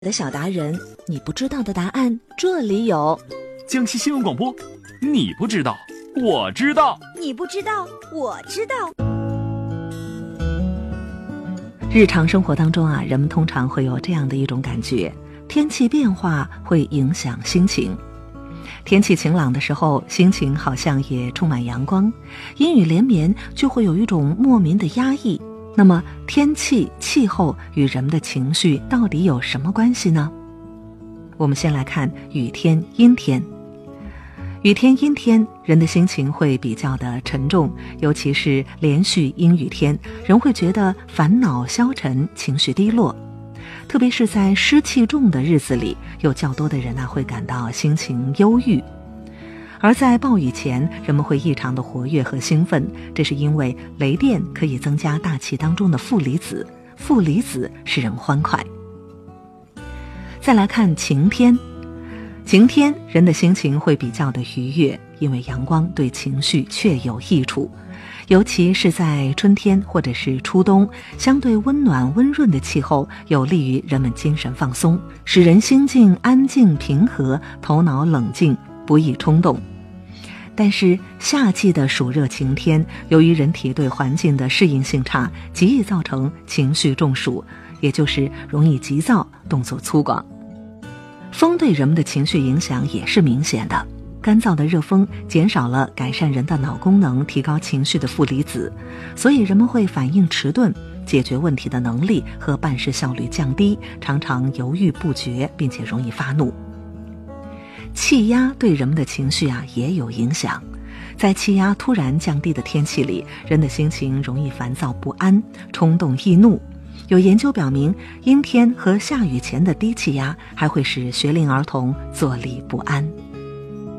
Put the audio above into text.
的小达人，你不知道的答案这里有。 江西新闻广播，你不知道我知道， 你不知道我知道。 日常生活当中啊，人们通常会有这样的一种感觉，天气变化会影响心情。天气晴朗的时候，心情好像也充满阳光；阴雨连绵，就会有一种莫名的压抑。那么天气、气候与人们的情绪到底有什么关系呢？我们先来看雨天、阴天。雨天、阴天，人的心情会比较的沉重，尤其是连续阴雨天，人会觉得烦恼消沉，情绪低落。特别是在湿气重的日子里，有较多的人会感到心情忧郁。而在暴雨前，人们会异常的活跃和兴奋，这是因为雷电可以增加大气当中的负离子，负离子使人欢快。再来看晴天。晴天，人的心情会比较的愉悦，因为阳光对情绪确有益处。尤其是在春天或者是初冬，相对温暖温润的气候有利于人们精神放松，使人心境安静平和，头脑冷静，不易冲动。但是夏季的暑热晴天，由于人体对环境的适应性差，极易造成情绪中暑，也就是容易急躁，动作粗犷。风对人们的情绪影响也是明显的，干燥的热风减少了改善人的脑功能、提高情绪的负离子，所以人们会反应迟钝，解决问题的能力和办事效率降低，常常犹豫不决，并且容易发怒。气压对人们的情绪也有影响，在气压突然降低的天气里，人的心情容易烦躁不安，冲动易怒。有研究表明，阴天和下雨前的低气压还会使学龄儿童坐立不安。